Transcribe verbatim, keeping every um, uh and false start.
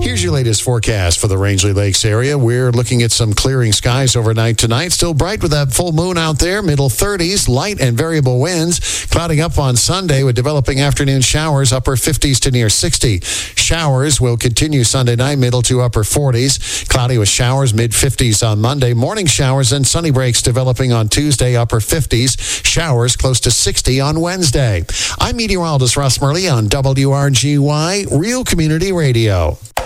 Here's your latest forecast for the Rangeley Lakes area. We're looking at some clearing skies overnight tonight. Still bright with that full moon out there, middle thirties, light and variable winds. Clouding up on Sunday with developing afternoon showers, upper fifties to near sixty. Showers will continue Sunday night, middle to upper forties. Cloudy with showers, mid-fifties on Monday. Morning showers and sunny breaks developing on Tuesday, upper fifties. Showers close to sixty on Wednesday. I'm meteorologist Russ Murley on W R G Y, Real Community Radio.